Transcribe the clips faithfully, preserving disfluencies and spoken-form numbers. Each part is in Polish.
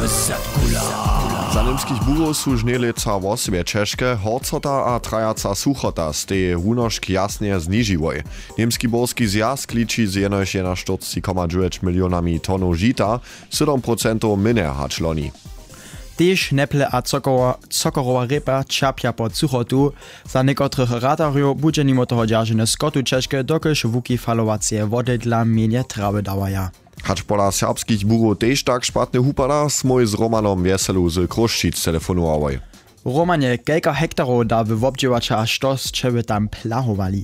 Za niemskich burów su żnielica oswie Czeszke, horcota a trajaca suchota z tej runożki jasnie zniżyły. Niemski borski zjazd liczy z jenoś czterdzieści przecinek dziewięć milionami tonów żita, siedem procent mine haczloni. Tež neple a cokorowa ryba čapja pod suchotu. Za niekotrych radarjów bude mimo toho džaržene skotu Češke, dokelž wuki falowacie wody dla mienie trawy dawaja. Hacz pola serbskich burów też tak szpatny hupada, smoj z Romanom Wieselu z Kruszczyc telefonowali. Romanie, kelka hektarów da w obdziełacza a sztos czeby tam plahowali?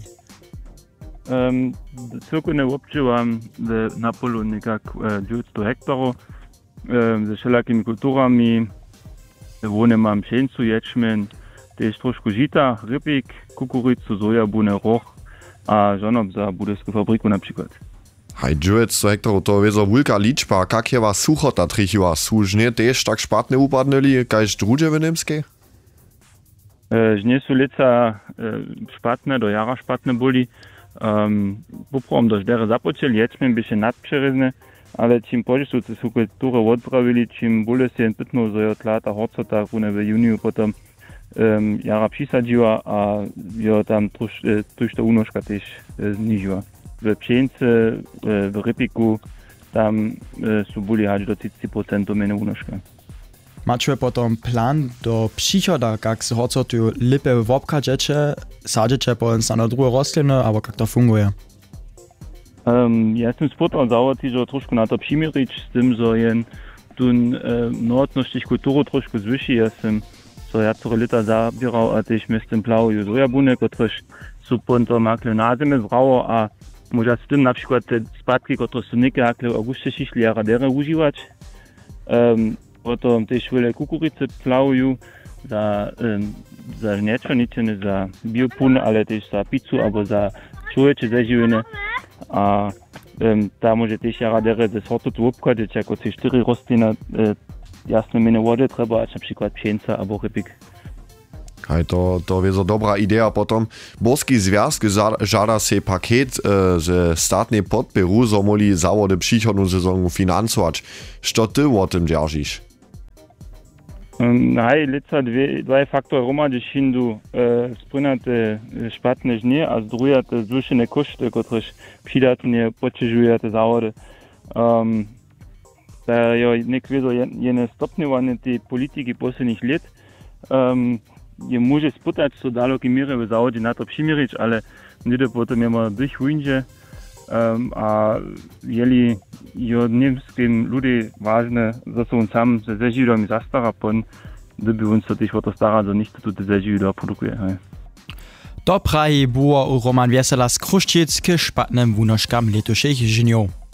Um, Cyrkune obdziełam na polu nekak dziewięćset hektarów ze wszelakimi kulturami. Wone mam pszeńcu, ječmen, też troszkę żita, rybik, kukurycu, sojabune, roch, a żonob za budowską fabryku na przykład. Haj, dziewięćset hektarów to jest wielka liczba, jak je was suchota trichiła, służnie też tak szpatne upadnęli, kajż drugie w niemskiej? Żnie su lica szpatne, do jara szpatne byli. Poprom do żdere započeli, ječmen by się nadprzeryzny, ale čim pože su se su kulture odpravili, čim bolje se je pitno za tlata horcota, kune v juniju potom um, jara přisadživa a jo tam troš, troš to unoška tež zniživa. V pšence, v rypiku, tam su boli hač do třicet procent mene unoška. Macie potom plan do przychoda, jak z horcotu lipy w obkadżecie, sadziecie po na drugie rośliny, albo jak to funguje? Um, ja jestem spotkał załoty, że troszkę na to przymierzyć z tym, że jen tu nordność kulturu troszkę zwyszy. Ja jestem co ja cztery lata zabierał, a też jestem plał sojabune, które są ponto makle na zimę zbrało, a może z tym na przykład te spadki, które są niekie hakle w augustie šišli a radere używać. Um, potom też wiele kukurycy plałują za, um, za niečo, nie za biopun, ale też za pizzu albo za człowiecie zażywienie. A um, ta może też radere ze sortu tu obkładać, jako te cztery rośliny, e, jasne mine wody trzeba, na przykład pszeńca albo rybik. Hej, to, to jest dobra idea potom. Borski związk żada se pakiet e, ze statnej podpieru, so moli zawody przychodną sezonu finansować. Co ty o tym dzierżysz? Um, hej, lica dwie, dwa faktory romady hindu e, spłynate szpatne żnie, a z drugiej te zwyższone koszty, które przydatnie pociążują te zawody. Um, da jo nek wiedzo jene stopniowanie tej polityki poslednich lat, um, je może spytać, co daleko mierze w zawodzie na to przymierzyć, ale nie to potem jema durch windzie, um, a jeli jo niemskim ludzie ważne, że są sam ze zeżywami zastara pon, gdyby uns to też o to stara, że nikt tu te zeżywy produkuje. To praji było Roman Wiesela z Kruszczyc k szpatnym wunoszkam letuších žniów.